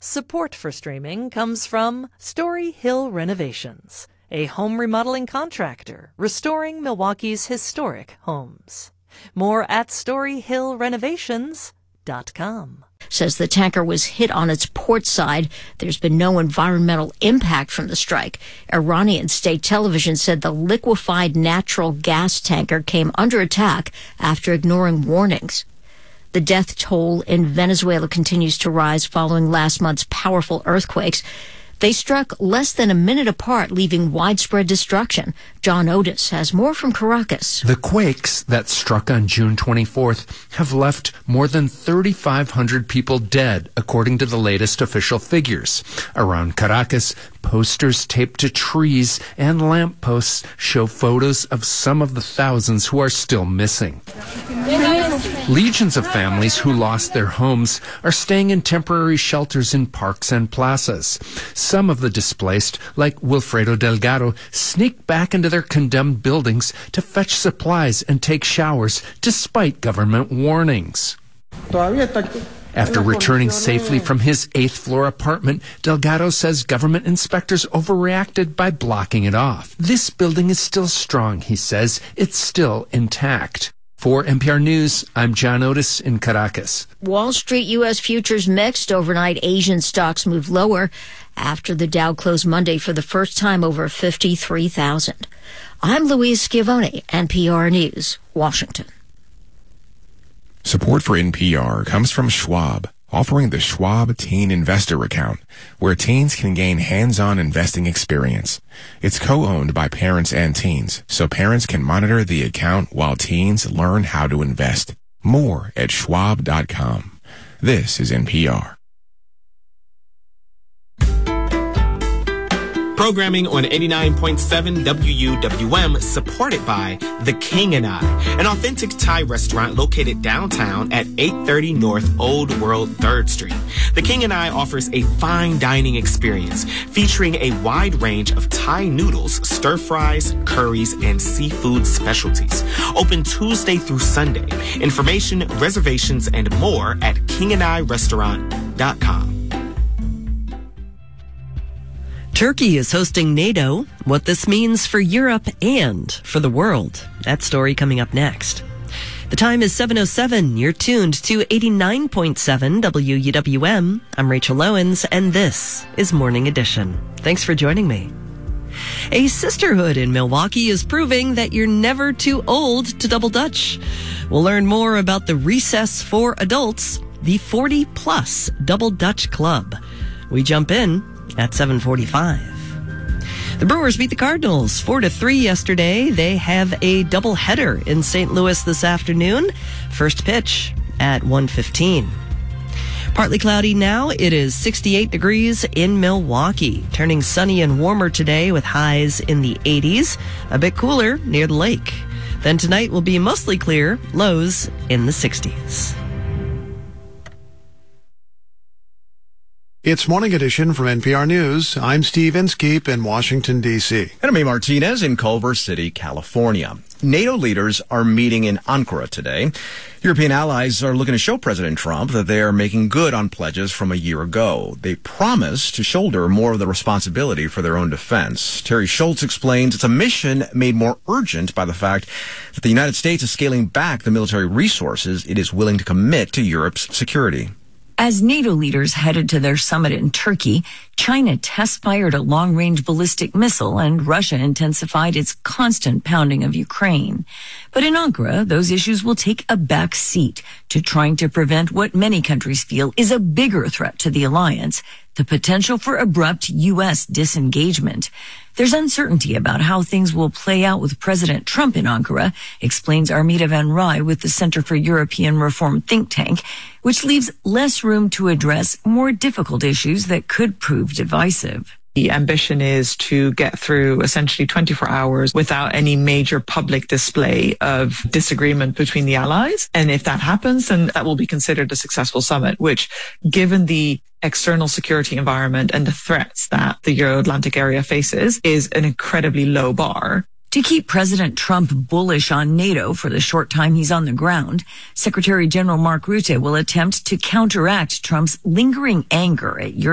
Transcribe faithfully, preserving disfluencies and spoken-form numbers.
Support for streaming comes from Story Hill Renovations, a home remodeling contractor restoring Milwaukee's historic homes. More at story hill renovations dot com. Says the tanker was hit on its port side. There's been no environmental impact from the strike. Iranian state television said the liquefied natural gas tanker came under attack after ignoring warnings. The death toll in Venezuela continues to rise following last month's powerful earthquakes. They struck less than a minute apart, leaving widespread destruction. John Otis has more from Caracas. The quakes that struck on June twenty-fourth have left more than thirty-five hundred people dead, according to the latest official figures. Around Caracas, posters taped to trees and lampposts show photos of some of the thousands who are still missing. Legions of families who lost their homes are staying in temporary shelters in parks and plazas. Some of the displaced, like Wilfredo Delgado, sneak back into their condemned buildings to fetch supplies and take showers despite government warnings. After returning safely from his eighth-floor apartment, Delgado says government inspectors overreacted by blocking it off. This building is still strong, he says. It's still intact. For N P R News, I'm John Otis in Caracas. Wall Street U S futures mixed. Overnight, Asian stocks moved lower after the Dow closed Monday for the first time over fifty-three thousand. I'm Louise Schiavone, N P R News, Washington. Support for N P R comes from Schwab, offering the Schwab Teen Investor Account, where teens can gain hands-on investing experience. It's co-owned by parents and teens, so parents can monitor the account while teens learn how to invest. More at schwab dot com. This is N P R. Programming on eighty-nine point seven W U W M, supported by The King and I, an authentic Thai restaurant located downtown at eight thirty North Old World third Street. The King and I offers a fine dining experience featuring a wide range of Thai noodles, stir fries, curries, and seafood specialties. Open Tuesday through Sunday. Information, reservations, and more at king and i restaurant dot com. Turkey is hosting NATO, what this means for Europe and for the world. That story coming up next. The time is seven oh seven. You're tuned to eighty-nine point seven W U W M. I'm Rachel Owens, and this is Morning Edition. Thanks for joining me. A sisterhood in Milwaukee is proving that you're never too old to double Dutch. We'll learn more about the Recess for Adults, the forty plus Double Dutch Club. We jump in at seven forty-five. The Brewers beat the Cardinals four to three yesterday. They have a doubleheader in Saint Louis this afternoon. First pitch at one fifteen. Partly cloudy now. It is sixty-eight degrees in Milwaukee. Turning sunny and warmer today with highs in the eighties. A bit cooler near the lake. Then tonight will be mostly clear, lows in the sixties. It's Morning Edition from N P R News. I'm Steve Inskeep in Washington, D C. And I'm A. Martinez in Culver City, California. NATO leaders are meeting in Ankara today. European allies are looking to show President Trump that they are making good on pledges from a year ago. They promise to shoulder more of the responsibility for their own defense. Terry Schultz explains it's a mission made more urgent by the fact that the United States is scaling back the military resources it is willing to commit to Europe's security. As NATO leaders headed to their summit in Turkey, China test-fired a long-range ballistic missile and Russia intensified its constant pounding of Ukraine. But in Ankara, those issues will take a back seat to trying to prevent what many countries feel is a bigger threat to the alliance, the potential for abrupt U S disengagement. There's uncertainty about how things will play out with President Trump in Ankara, explains Armida van Rij with the Center for European Reform think tank, which leaves less room to address more difficult issues that could prove divisive. The ambition is to get through essentially twenty-four hours without any major public display of disagreement between the allies. And if that happens, then that will be considered a successful summit, which, given the external security environment and the threats that the Euro-Atlantic area faces, is an incredibly low bar. To keep President Trump bullish on NATO for the short time he's on the ground, Secretary General Mark Rutte will attempt to counteract Trump's lingering anger at Europe.